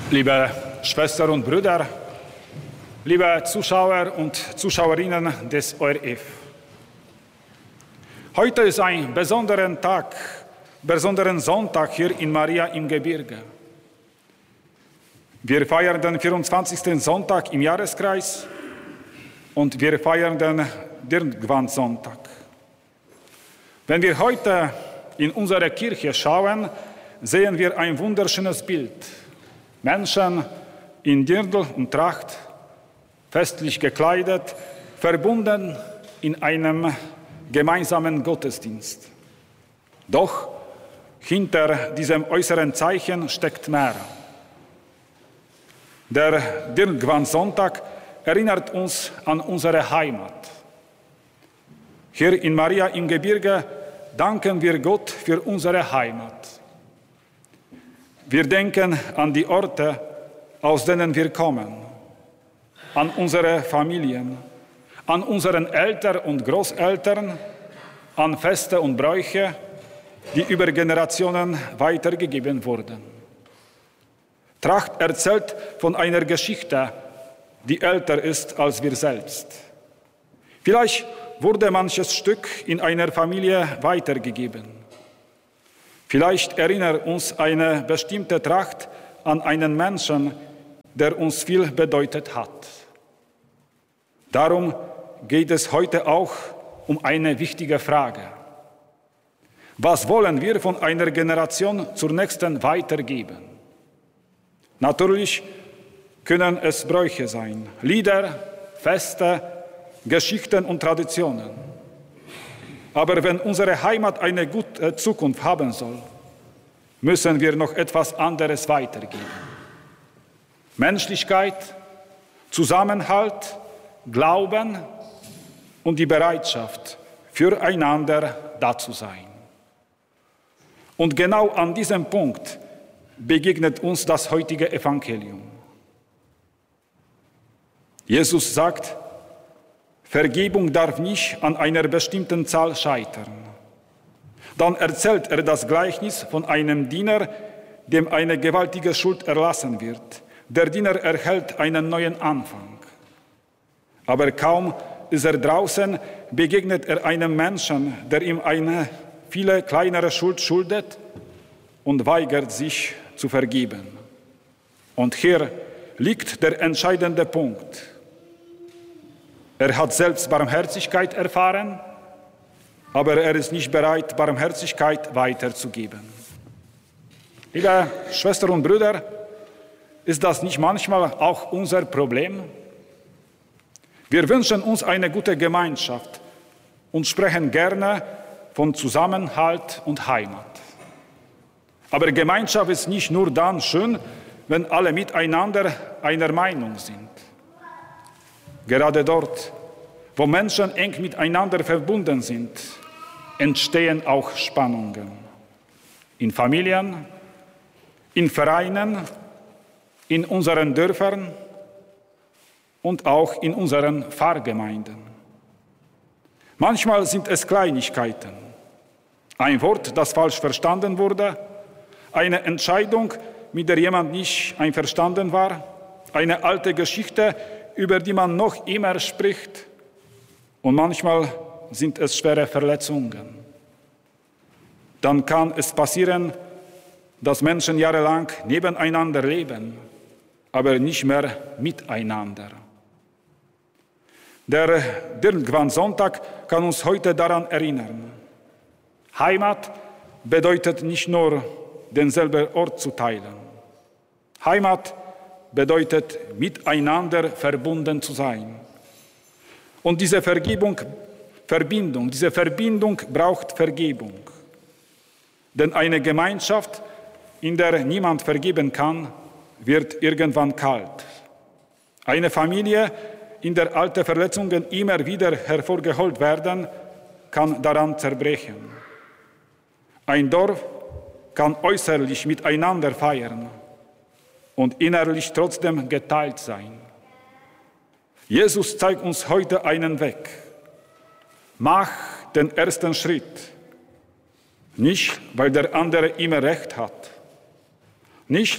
Liebe Schwestern und Brüder, liebe Zuschauer und Zuschauerinnen des ORF. Heute ist ein besonderen Sonntag hier in Maria im Gebirge. Wir feiern den 24. Sonntag im Jahreskreis und wir feiern den Dirndl-Sonntag. Wenn wir heute in unsere Kirche schauen, sehen wir ein wunderschönes Bild. Menschen in Dirndl und Tracht, festlich gekleidet, verbunden in einem gemeinsamen Gottesdienst. Doch hinter diesem äußeren Zeichen steckt mehr. Der Dirndl-Sonntag erinnert uns an unsere Heimat. Hier in Maria im Gebirge danken wir Gott für unsere Heimat. Wir denken an die Orte, aus denen wir kommen, an unsere Familien, an unseren Eltern und Großeltern, an Feste und Bräuche, die über Generationen weitergegeben wurden. Tracht erzählt von einer Geschichte, die älter ist als wir selbst. Vielleicht wurde manches Stück in einer Familie weitergegeben. Vielleicht erinnert uns eine bestimmte Tracht an einen Menschen, der uns viel bedeutet hat. Darum geht es heute auch um eine wichtige Frage. Was wollen wir von einer Generation zur nächsten weitergeben? Natürlich können es Bräuche sein, Lieder, Feste, Geschichten und Traditionen. Aber wenn unsere Heimat eine gute Zukunft haben soll, müssen wir noch etwas anderes weitergeben. Menschlichkeit, Zusammenhalt, Glauben und die Bereitschaft, füreinander da zu sein. Und genau an diesem Punkt begegnet uns das heutige Evangelium. Jesus sagt, Vergebung darf nicht an einer bestimmten Zahl scheitern. Dann erzählt er das Gleichnis von einem Diener, dem eine gewaltige Schuld erlassen wird. Der Diener erhält einen neuen Anfang. Aber kaum ist er draußen, begegnet er einem Menschen, der ihm eine viel kleinere Schuld schuldet und weigert sich zu vergeben. Und hier liegt der entscheidende Punkt. Er hat selbst Barmherzigkeit erfahren, aber er ist nicht bereit, Barmherzigkeit weiterzugeben. Liebe Schwestern und Brüder, ist das nicht manchmal auch unser Problem? Wir wünschen uns eine gute Gemeinschaft und sprechen gerne von Zusammenhalt und Heimat. Aber Gemeinschaft ist nicht nur dann schön, wenn alle miteinander einer Meinung sind. Gerade dort, wo Menschen eng miteinander verbunden sind, entstehen auch Spannungen. In Familien, in Vereinen, in unseren Dörfern und auch in unseren Pfarrgemeinden. Manchmal sind es Kleinigkeiten. Ein Wort, das falsch verstanden wurde, eine Entscheidung, mit der jemand nicht einverstanden war, eine alte Geschichte, über die man noch immer spricht. Und manchmal sind es schwere Verletzungen. Dann kann es passieren, dass Menschen jahrelang nebeneinander leben, aber nicht mehr miteinander. Der Dirndl-Sonntag kann uns heute daran erinnern. Heimat bedeutet nicht nur, denselben Ort zu teilen. Heimat bedeutet, miteinander verbunden zu sein. Und diese Verbindung braucht Vergebung. Denn eine Gemeinschaft, in der niemand vergeben kann, wird irgendwann kalt. Eine Familie, in der alte Verletzungen immer wieder hervorgeholt werden, kann daran zerbrechen. Ein Dorf kann äußerlich miteinander feiern und innerlich trotzdem geteilt sein. Jesus zeigt uns heute einen Weg. Mach den ersten Schritt. Nicht, weil der andere immer recht hat. Nicht,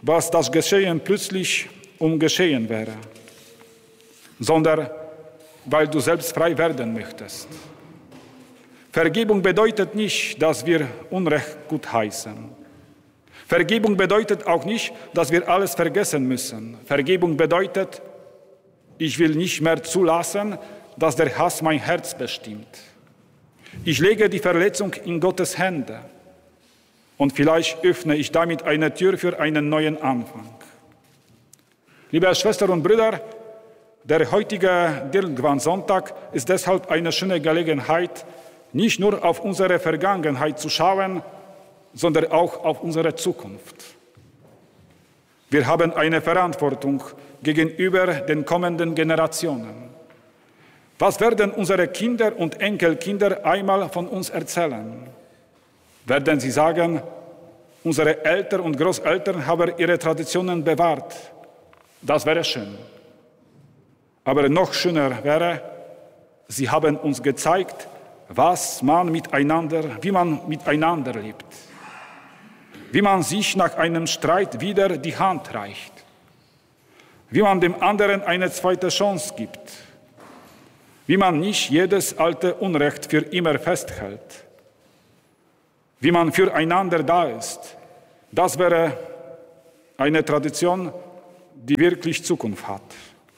was das Geschehen plötzlich geschehen wäre, sondern weil du selbst frei werden möchtest. Vergebung bedeutet nicht, dass wir Unrecht gutheißen. Vergebung bedeutet auch nicht, dass wir alles vergessen müssen. Vergebung bedeutet, ich will nicht mehr zulassen, dass der Hass mein Herz bestimmt. Ich lege die Verletzung in Gottes Hände und vielleicht öffne ich damit eine Tür für einen neuen Anfang. Liebe Schwestern und Brüder, der heutige Dirndl-Sonntag ist deshalb eine schöne Gelegenheit, nicht nur auf unsere Vergangenheit zu schauen, sondern auch auf unsere Zukunft. Wir haben eine Verantwortung gegenüber den kommenden Generationen. Was werden unsere Kinder und Enkelkinder einmal von uns erzählen? Werden sie sagen, unsere Eltern und Großeltern haben ihre Traditionen bewahrt? Das wäre schön. Aber noch schöner wäre, sie haben uns gezeigt, wie man miteinander lebt. Wie man sich nach einem Streit wieder die Hand reicht. Wie man dem anderen eine zweite Chance gibt. Wie man nicht jedes alte Unrecht für immer festhält. Wie man füreinander da ist. Das wäre eine Tradition, die wirklich Zukunft hat.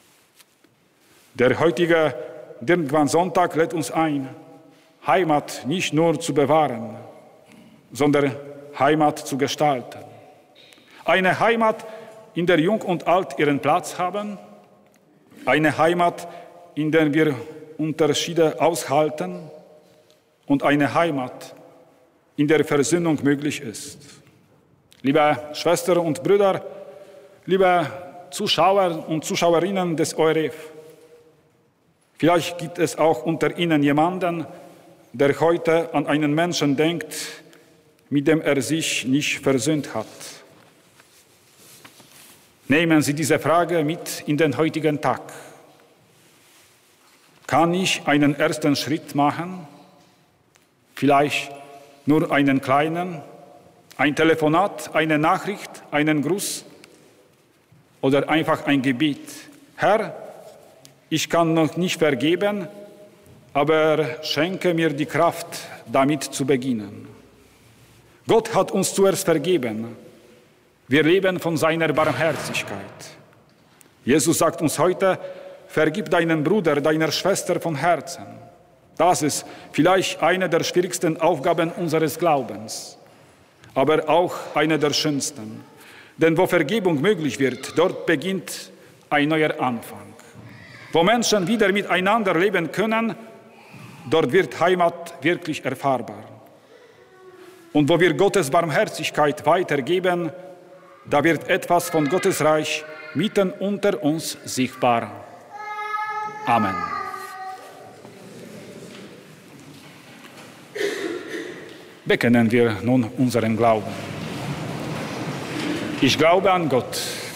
Der heutige Dirndl-Sonntag lädt uns ein, Heimat nicht nur zu bewahren, sondern Heimat zu gestalten. Eine Heimat, in der Jung und Alt ihren Platz haben. Eine Heimat, in der wir Unterschiede aushalten. Und eine Heimat, in der Versöhnung möglich ist. Liebe Schwestern und Brüder, liebe Zuschauer und Zuschauerinnen des ORF, vielleicht gibt es auch unter Ihnen jemanden, der heute an einen Menschen denkt, mit dem er sich nicht versöhnt hat. Nehmen Sie diese Frage mit in den heutigen Tag. Kann ich einen ersten Schritt machen? Vielleicht nur einen kleinen, ein Telefonat, eine Nachricht, einen Gruß oder einfach ein Gebet. Herr, ich kann noch nicht vergeben, aber schenke mir die Kraft, damit zu beginnen. Gott hat uns zuerst vergeben. Wir leben von seiner Barmherzigkeit. Jesus sagt uns heute, vergib deinem Bruder, deiner Schwester von Herzen. Das ist vielleicht eine der schwierigsten Aufgaben unseres Glaubens, aber auch eine der schönsten. Denn wo Vergebung möglich wird, dort beginnt ein neuer Anfang. Wo Menschen wieder miteinander leben können, dort wird Heimat wirklich erfahrbar. Und wo wir Gottes Barmherzigkeit weitergeben, da wird etwas von Gottes Reich mitten unter uns sichtbar. Amen. Bekennen wir nun unseren Glauben. Ich glaube an Gott,